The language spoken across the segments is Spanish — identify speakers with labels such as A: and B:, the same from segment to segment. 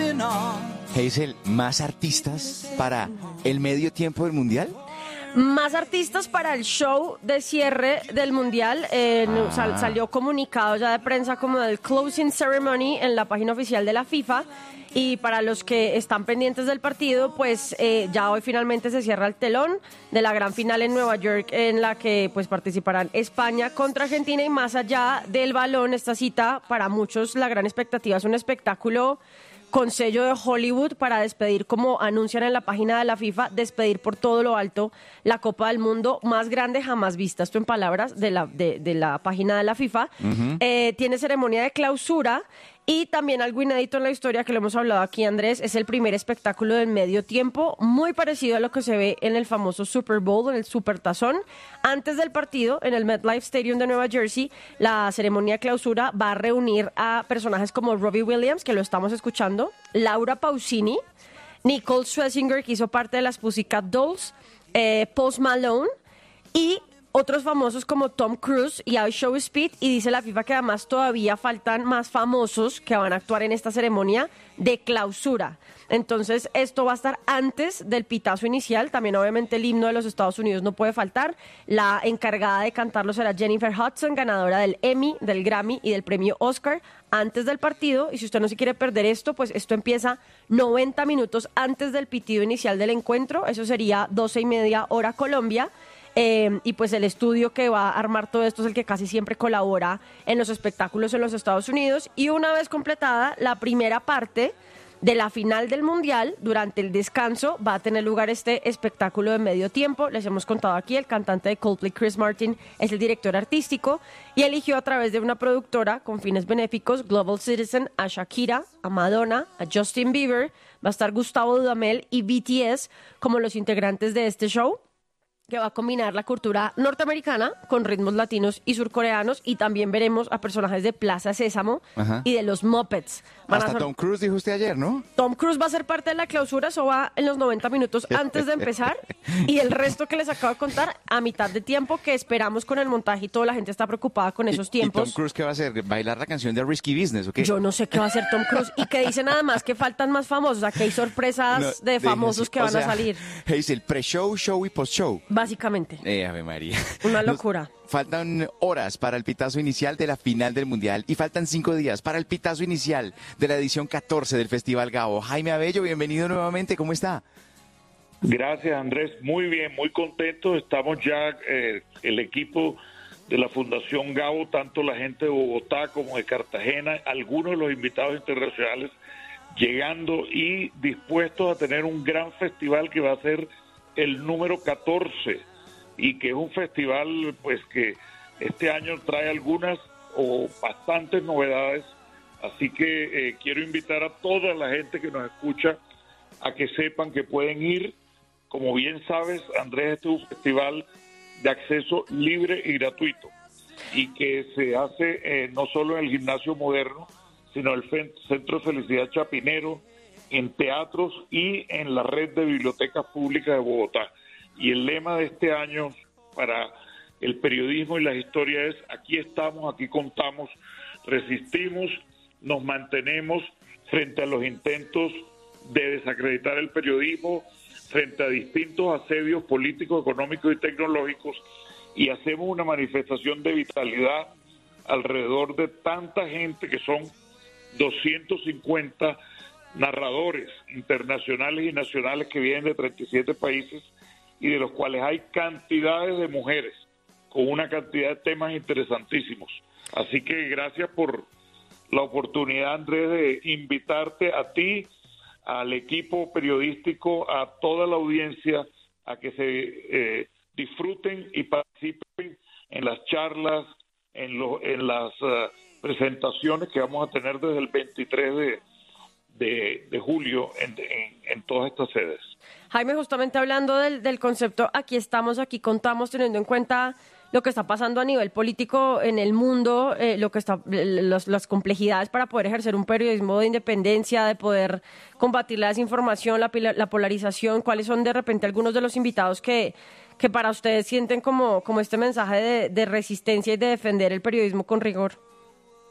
A: Hazel, ¿más artistas para el medio tiempo del Mundial?
B: Más artistas para el show de cierre del Mundial. Salió comunicado ya de prensa como del closing ceremony en la página oficial de la FIFA. Y para los que están pendientes del partido, pues ya hoy finalmente se cierra el telón de la gran final en Nueva York, en la que pues participarán España contra Argentina. Y más allá del balón, esta cita, para muchos la gran expectativa es un espectáculo con sello de Hollywood para despedir, como anuncian en la página de la FIFA, despedir por todo lo alto la Copa del Mundo más grande jamás vista. Esto en palabras de la página de la FIFA. Tiene ceremonia de clausura y también algo inédito en la historia, que lo hemos hablado aquí, Andrés, es el primer espectáculo del medio tiempo, muy parecido a lo que se ve en el famoso Super Bowl, en el Supertazón. Antes del partido, en el MetLife Stadium de Nueva Jersey, la ceremonia de clausura va a reunir a personajes como Robbie Williams, que lo estamos escuchando, Laura Pausini, Nicole Scherzinger, que hizo parte de las Pussycat Dolls, Post Malone y otros famosos como Tom Cruise y I Show Speed. Y dice la FIFA que además todavía faltan más famosos que van a actuar en esta ceremonia de clausura. Entonces esto va a estar antes del pitazo inicial. También obviamente el himno de los Estados Unidos no puede faltar. La encargada de cantarlo será Jennifer Hudson, ganadora del Emmy, del Grammy y del premio Oscar, antes del partido. Y si usted no se quiere perder esto, pues esto empieza 90 minutos antes del pitido inicial del encuentro. Eso sería 12:30 hora Colombia. Y pues el estudio que va a armar todo esto es el que casi siempre colabora en los espectáculos en los Estados Unidos. Y una vez completada la primera parte de la final del Mundial, durante el descanso va a tener lugar este espectáculo de medio tiempo. Les hemos contado aquí, el cantante de Coldplay, Chris Martin, es el director artístico y eligió a través de una productora con fines benéficos, Global Citizen, a Shakira, a Madonna, a Justin Bieber. Va a estar Gustavo Dudamel y BTS como los integrantes de este show, que va a combinar la cultura norteamericana con ritmos latinos y surcoreanos, y también veremos a personajes de Plaza Sésamo y de los Muppets.
A: Hasta Tom Cruise dijo usted ayer, ¿no?
B: Tom Cruise va a ser parte de la clausura, eso va en los 90 minutos antes de empezar, y el resto que les acabo de contar a mitad de tiempo, que esperamos con el montaje y toda la gente está preocupada con esos tiempos.
A: ¿Y Tom Cruise qué va a hacer? ¿Bailar la canción de Risky Business o qué?
B: Yo no sé qué va a hacer Tom Cruise, y que dicen además que faltan más famosos, o sea, que hay sorpresas de famosos que van a salir.
A: Es el pre-show, show y post-show.
B: Básicamente.
A: Ave María.
B: Una locura.
A: Faltan horas para el pitazo inicial de la final del Mundial y faltan 5 días para el pitazo inicial de la edición 14 del Festival Gabo. Jaime Abello, bienvenido nuevamente, ¿cómo está?
C: Gracias, Andrés, muy bien, muy contento. Estamos ya, el equipo de la Fundación Gabo, tanto la gente de Bogotá como de Cartagena, algunos de los invitados internacionales llegando y dispuestos a tener un gran festival que va a ser el número 14 y que es un festival pues que este año trae algunas o bastantes novedades, así que quiero invitar a toda la gente que nos escucha a que sepan que pueden ir. Como bien sabes, Andrés, este es un festival de acceso libre y gratuito y que se hace no solo en el Gimnasio Moderno, sino en el Centro de Felicidad Chapinero, en teatros y en la red de bibliotecas públicas de Bogotá. Y el lema de este año para el periodismo y la historia es: aquí estamos, aquí contamos, resistimos, nos mantenemos frente a los intentos de desacreditar el periodismo, frente a distintos asedios políticos, económicos y tecnológicos, y hacemos una manifestación de vitalidad alrededor de tanta gente, que son 250 narradores internacionales y nacionales que vienen de 37 países y de los cuales hay cantidades de mujeres con una cantidad de temas interesantísimos. Así que gracias por la oportunidad, Andrés, de invitarte a ti, al equipo periodístico, a toda la audiencia, a que se disfruten y participen en las charlas, en las presentaciones que vamos a tener desde el 23 de julio en todas estas sedes.
B: Jaime, justamente hablando del concepto, aquí estamos, aquí contamos, teniendo en cuenta lo que está pasando a nivel político en el mundo, las complejidades para poder ejercer un periodismo de independencia, de poder combatir la desinformación, la polarización. ¿Cuáles son de repente algunos de los invitados que para ustedes sienten como este mensaje de resistencia y de defender el periodismo con rigor?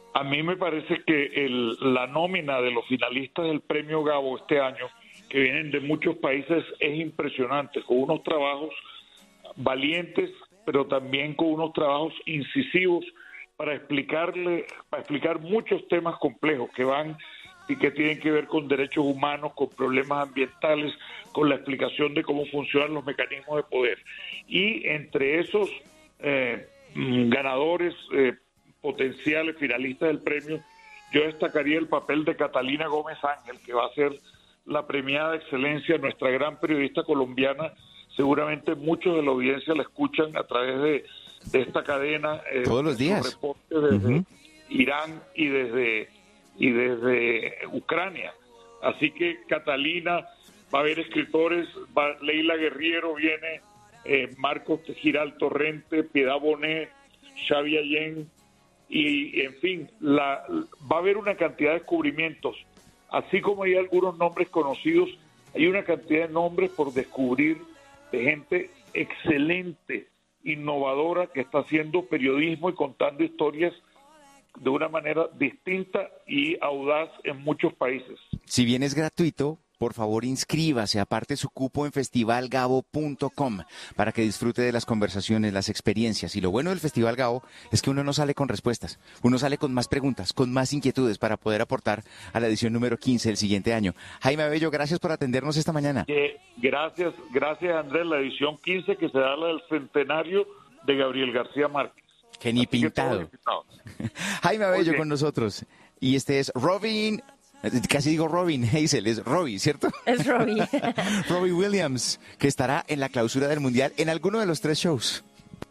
C: A mí me parece que la nómina de los finalistas del Premio Gabo este año, que vienen de muchos países, es impresionante, con unos trabajos valientes, pero también con unos trabajos incisivos para explicar muchos temas complejos que van y que tienen que ver con derechos humanos, con problemas ambientales, con la explicación de cómo funcionan los mecanismos de poder. Y entre esos ganadores potenciales, finalistas del premio, yo destacaría el papel de Catalina Gómez Ángel, que va a ser la premiada de excelencia, nuestra gran periodista colombiana. Seguramente muchos de la audiencia la escuchan a través de esta cadena.
A: Todos los días.
C: Reportes desde Irán y desde Ucrania. Así que Catalina, va a haber escritores, Leila Guerriero viene, Marcos Giral Torrente, Piedad Bonet, Xavi Allén, y en fin, va a haber una cantidad de descubrimientos. Así como hay algunos nombres conocidos, hay una cantidad de nombres por descubrir de gente excelente, innovadora, que está haciendo periodismo y contando historias de una manera distinta y audaz en muchos países.
A: Si bien es gratuito, por favor inscríbase, aparte su cupo en festivalgabo.com para que disfrute de las conversaciones, las experiencias. Y lo bueno del Festival Gabo es que uno no sale con respuestas, uno sale con más preguntas, con más inquietudes para poder aportar a la edición número 15 del siguiente año. Jaime Abello, gracias por atendernos esta mañana.
C: Gracias Andrés, la edición 15 que se da la del centenario de Gabriel García Márquez.
A: Que ni pintado. Jaime Abello con nosotros. Y este es Robin... Casi digo Robin Hazel, es Robbie, ¿cierto?
B: Es Robbie.
A: Robbie Williams, que estará en la clausura del Mundial en alguno de los 3 shows.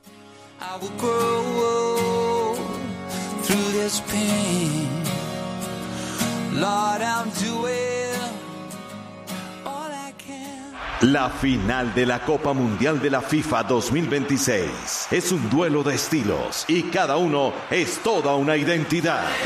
D: La final de la Copa Mundial de la FIFA 2026 es un duelo de estilos y cada uno es toda una identidad.